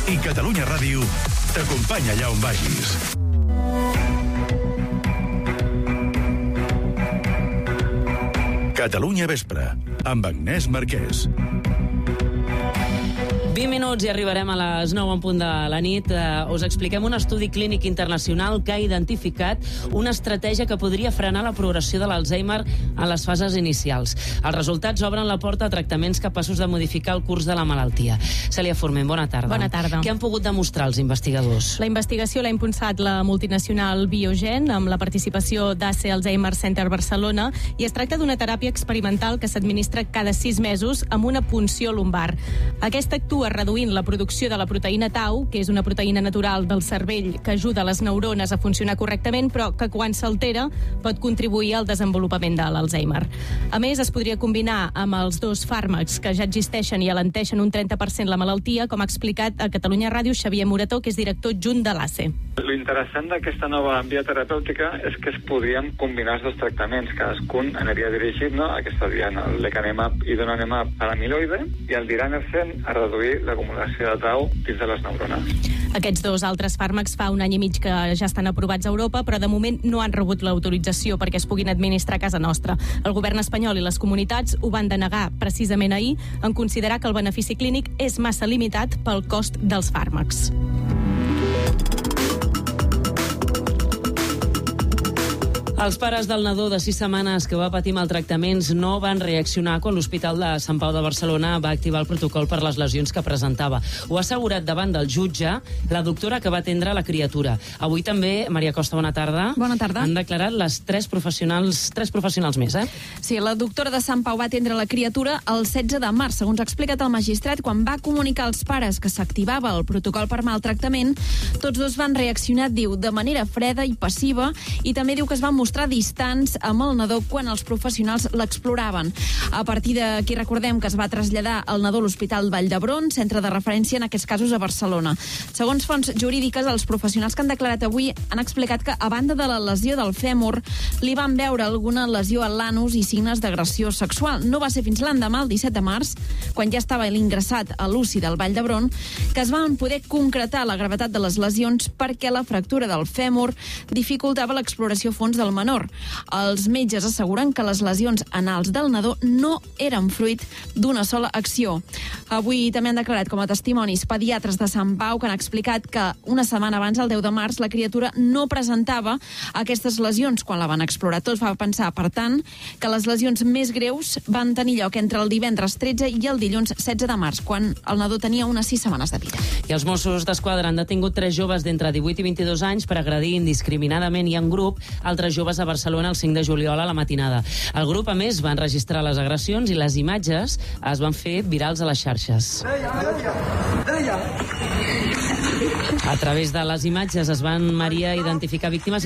I Catalunya Ràdio t'acompanya allà on vagis. Catalunya Vespre, amb Agnès Marquès. 20 minuts i arribarem a les 9 en punt de la nit. Us expliquem un estudi clínic internacional que ha identificat una estratègia que podria frenar la progressió de l'Alzheimer en les fases inicials. Els resultats obren la porta a tractaments capaços de modificar el curs de la malaltia. Cèlia Forment, bona tarda. Bona tarda. Què han pogut demostrar els investigadors? La investigació l'ha impulsat la multinacional Biogen amb la participació d'ACE Alzheimer Center Barcelona i es tracta d'una teràpia experimental que s'administra cada 6 mesos amb una punció lumbar. Aquesta actua reduint la producció de la proteïna tau, que és una proteïna natural del cervell que ajuda les neurones a funcionar correctament, però que quan s'altera pot contribuir al desenvolupament de l'Alzheimer. A més, es podria combinar amb els 2 fàrmacs que ja existeixen i alenteixen un 30% la malaltia, com ha explicat a Catalunya Ràdio Xavier Morató, que és director adjunt de l'ACE. L'interessant d'aquesta nova via terapèutica és que es podrien combinar els 2 tractaments. Cadascun aniria dirigit a aquesta via, el lecanemab i donanemab a l'amiloide i el diranersen a reduir l'acumulació de tau dins de les neurones. Aquests 2 altres fàrmacs fa un any i mig que ja estan aprovats a Europa, però de moment no han rebut l'autorització perquè es puguin administrar a casa nostra. El govern espanyol i les comunitats ho van denegar precisament ahir en considerar que el benefici clínic és massa limitat pel cost dels fàrmacs. Els pares del nadó de 6 setmanes que va patir maltractaments no van reaccionar quan l'Hospital de Sant Pau de Barcelona va activar el protocol per les lesions que presentava. Ho ha assegurat davant del jutge la doctora que va atendre la criatura. Avui també, Maria Costa, bona tarda. Bona tarda. Han declarat les 3 professionals més, Sí, la doctora de Sant Pau va atendre la criatura el 16 de març, segons ha explicat el magistrat, quan va comunicar als pares que s'activava el protocol per maltractament. Tots 2 van reaccionar, diu, de manera freda i passiva, i també diu que es van mostrar distants amb el nadó quan els professionals l'exploraven. A partir d'aquí recordem que es va traslladar el nadó a l'Hospital Vall d'Hebron, centre de referència en aquests casos a Barcelona. Segons fonts jurídiques, els professionals que han declarat avui han explicat que, a banda de la lesió del fèmur, li van veure alguna lesió a l'anus i signes d'agressió sexual. No va ser fins l'endemà, el 17 de març, quan ja estava ingressat a l'UCI del Vall d'Hebron, que es van poder concretar la gravetat de les lesions perquè la fractura del fèmur dificultava l'exploració a fons del menor. Els metges asseguren que les lesions anals del nadó no eren fruit d'una sola acció. Avui també han declarat com a testimonis pediatres de Sant Pau que han explicat que una setmana abans, el 10 de març, la criatura no presentava aquestes lesions quan la van explorar. Tot va pensar, per tant, que les lesions més greus van tenir lloc entre el divendres 13 i el dilluns 16 de març, quan el nadó tenia unes 6 setmanes de vida. I els Mossos d'Esquadra han detingut 3 joves d'entre 18 i 22 anys per agredir indiscriminadament i en grup altres joves a Barcelona el 5 de juliol a la matinada. El grup, a més, va enregistrar les agressions i les imatges es van fer virals a les xarxes. A través de les imatges es van, Maria, identificar víctimes